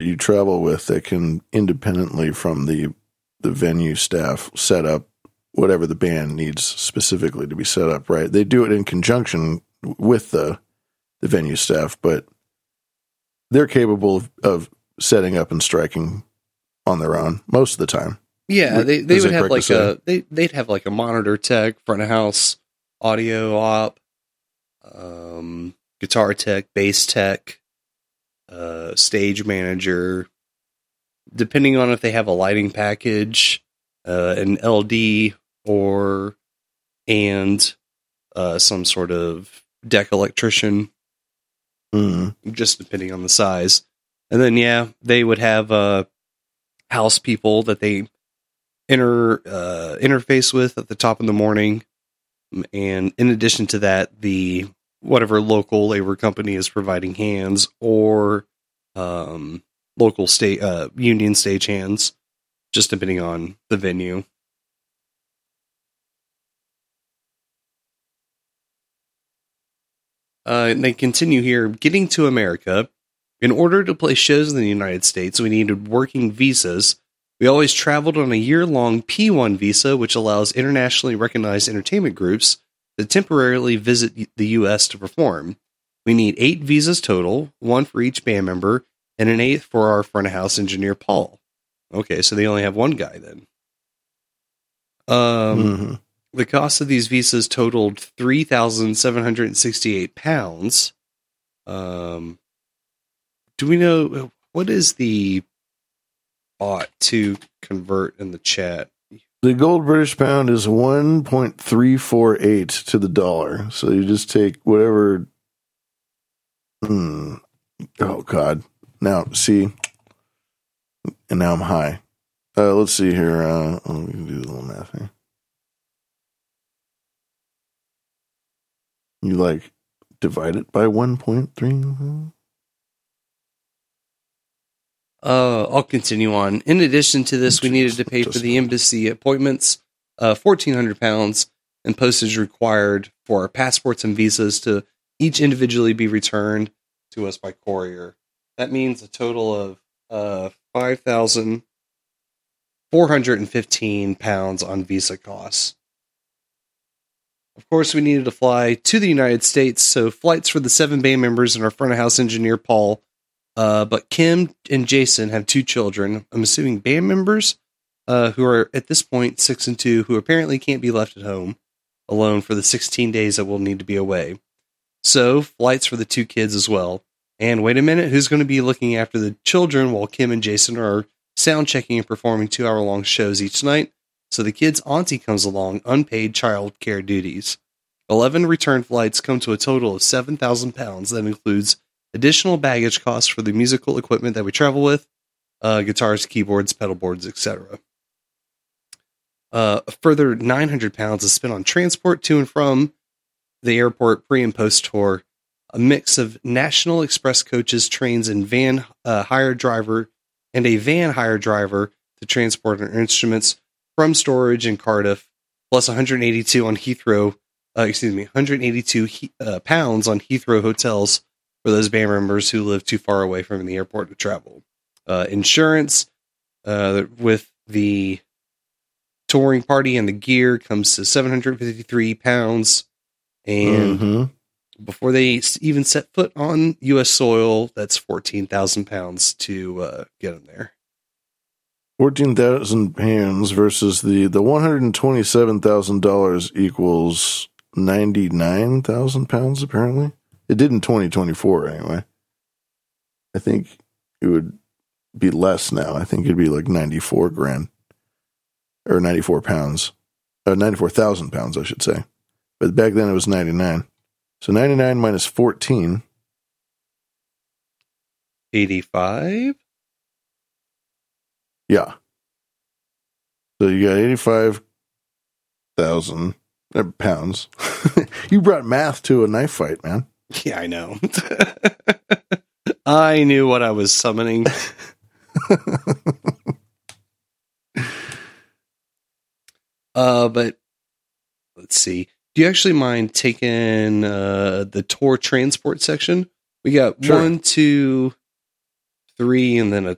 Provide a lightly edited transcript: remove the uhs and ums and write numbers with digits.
you travel with that can independently from the venue staff set up whatever the band needs specifically to be set up, right? They do it in conjunction with the venue staff, but they're capable of setting up and striking on their own most of the time. Yeah, they would have like they'd have like a monitor tech, front of house, audio op, guitar tech, bass tech, stage manager, depending on if they have a lighting package, an LD and some sort of deck electrician, just depending on the size. And then, they would have house people that they interface with at the top of the morning. And in addition to that, whatever local labor company is providing hands or local state union stagehands, just depending on the venue. And they continue here, getting to America. In order to play shows in the United States, we needed working visas. We always traveled on a year-long P1 visa, which allows internationally recognized entertainment groups to temporarily visit the U.S. to perform. We need 8 visas total, 1 for each band member, and an 8th for our front-of-house engineer, Paul. Okay, so they only have one guy then. The cost of these visas totaled £3,768. Do we know what is the bot to convert in the chat? The gold British pound is 1.348 to the dollar. So you just take whatever. Oh God! Now see, and now I'm high. Let's see here. Let me do a little math here. You divide it by 1.3. I'll continue on. In addition to this, we needed to pay for the embassy appointments, £1,400, and postage required for our passports and visas to each individually be returned to us by courier. That means a total of £5,415 on visa costs. Of course, we needed to fly to the United States, so flights for the 7 band members and our front-of-house engineer, Paul. But Kim and Jason have 2 children, I'm assuming band members, who are at this point 6 and 2, who apparently can't be left at home alone for the 16 days that we'll need to be away. So, flights for the 2 kids as well. And wait a minute, who's going to be looking after the children while Kim and Jason are sound checking and performing 2-hour-long shows each night? So the kids' auntie comes along, unpaid child care duties. 11 return flights come to a total of £7,000. That includes additional baggage costs for the musical equipment that we travel with, guitars, keyboards, pedal boards, etc. A further £900 is spent on transport to and from the airport pre- and post-tour, a mix of National Express coaches, trains, and a van hire driver to transport our instruments from storage in Cardiff, plus 182 on Heathrow. 182 pounds on Heathrow hotels for those band members who live too far away from the airport to travel. Insurance with the touring party and the gear comes to 753 pounds. And before they even set foot on U.S. soil, that's 14,000 pounds to get them there. 14,000 pounds versus the $127,000 equals 99,000 pounds, apparently. It did in 2024, anyway. I think it would be less now. I think it'd be like 94 grand. Or 94 pounds. 94,000 pounds, I should say. But back then it was 99. So 99 minus 14. 85? Yeah. So you got 85,000 pounds. You brought math to a knife fight, man. Yeah, I know. I knew what I was summoning. But let's see. Do you actually mind taking the tour transport section? We got 1, 2, 3, and then a